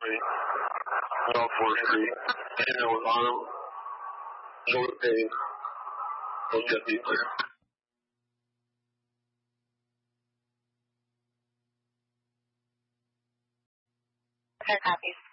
Street, North 4th Street, and it was on North Page. We'll get these there. Fair copies.